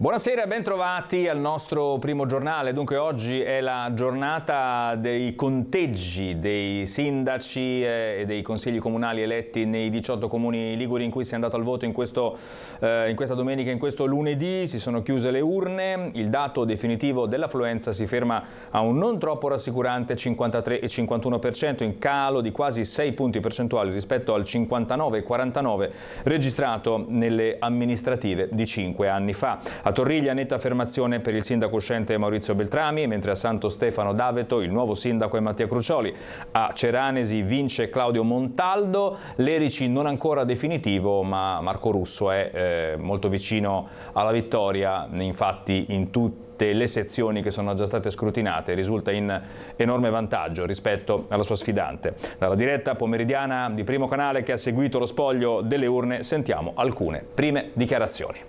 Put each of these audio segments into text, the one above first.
Buonasera e ben trovati al nostro primo giornale. Dunque oggi è la giornata dei conteggi dei sindaci e dei consigli comunali eletti nei 18 comuni liguri in cui si è andato al voto in questa domenica, in questo lunedì. Si sono chiuse le urne, il dato definitivo dell'affluenza si ferma a un non troppo rassicurante 53,51%, in calo di quasi 6 punti percentuali rispetto al 59,49 registrato nelle amministrative di 5 anni fa. A Torriglia netta affermazione per il sindaco uscente Maurizio Beltrami, mentre a Santo Stefano d'Aveto il nuovo sindaco è Mattia Crucioli. A Ceranesi vince Claudio Montaldo, l'Erici non ancora definitivo, ma Marco Russo è molto vicino alla vittoria, infatti in tutte le sezioni che sono già state scrutinate risulta in enorme vantaggio rispetto alla sua sfidante. Dalla diretta pomeridiana di Primo Canale che ha seguito lo spoglio delle urne sentiamo alcune prime dichiarazioni.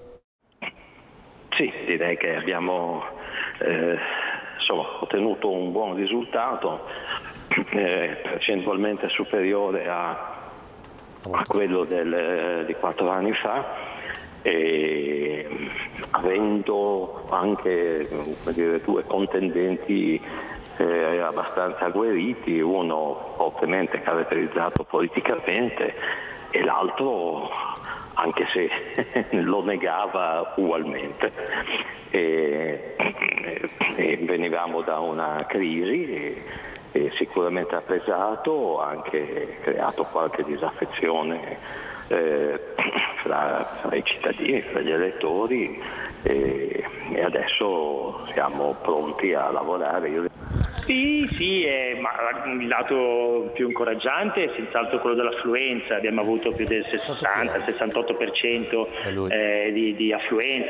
Sì, direi che abbiamo ottenuto un buon risultato, percentualmente superiore a quello di 4 anni fa, e avendo anche due contendenti abbastanza agguerriti, uno fortemente caratterizzato politicamente e l'altro anche se lo negava ugualmente. E venivamo da una crisi e sicuramente ha pesato, ha anche creato qualche disaffezione fra i cittadini, fra gli elettori, e adesso siamo pronti a lavorare. Sì, ma il lato più incoraggiante è senz'altro quello dell'affluenza. Abbiamo avuto più del 60-68% di affluenza.